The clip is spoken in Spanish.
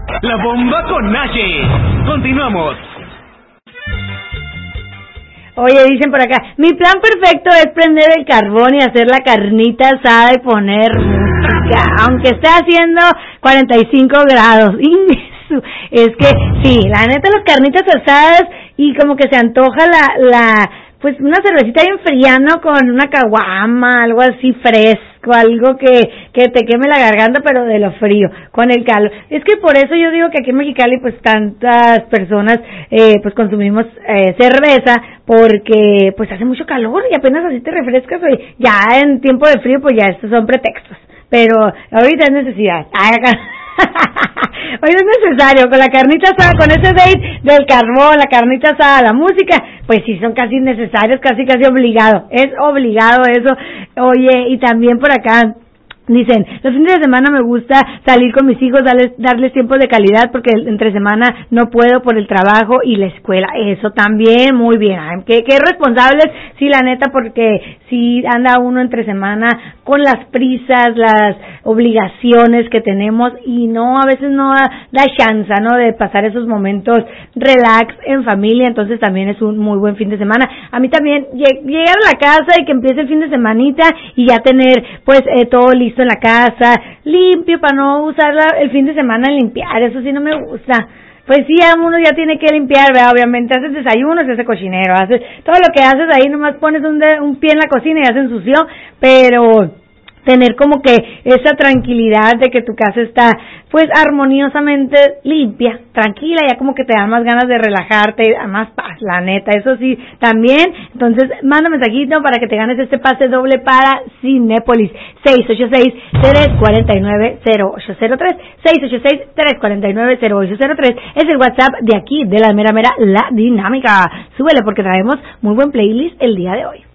La bomba con Naye. Continuamos. Oye, dicen por acá, mi plan perfecto es prender el carbón y hacer la carnita asada y poner música, aunque esté haciendo 45 grados. Es que, sí, la neta, las carnitas asadas y como que se antoja pues una cervecita bien fría, ¿no? Con una caguama, algo así fresco, algo que te queme la garganta, pero de lo frío, con el calor. Es que por eso yo digo que aquí en Mexicali, pues tantas personas, pues consumimos cerveza, porque pues hace mucho calor y apenas así te refrescas, ya en tiempo de frío, pues ya estos son pretextos. Pero ahorita es necesidad. Hoy es necesario, con la carnita asada, con ese date del carbón, la carnita asada, la música, pues sí son casi necesarios, casi obligado, es obligado eso. Oye, y también por acá dicen, los fines de semana me gusta salir con mis hijos, darles tiempo de calidad, porque entre semana no puedo por el trabajo y la escuela. Eso también, muy bien. Qué responsables, sí, la neta, porque si anda uno entre semana con las prisas, las obligaciones que tenemos, y no, a veces no da chance, ¿no?, de pasar esos momentos relax en familia. Entonces también es un muy buen fin de semana. A mí también llegar a la casa y que empiece el fin de semanita y ya tener pues todo listo en la casa, limpio, para no usar el fin de semana en limpiar. Eso sí no me gusta. Pues sí, uno ya tiene que limpiar, ¿verdad? Obviamente, haces desayuno, se hace cochinero, haces todo lo que haces ahí, nomás pones un pie en la cocina y ya se ensució, pero tener como que esa tranquilidad de que tu casa está pues armoniosamente limpia, tranquila, ya como que te dan más ganas de relajarte, más paz, la neta, eso sí, también. Entonces, manda mensajito para que te ganes este pase doble para Cinépolis, 686-349-0803, 686-349-0803, es el WhatsApp de aquí, de la mera La Dinámica. Súbele porque traemos muy buen playlist el día de hoy.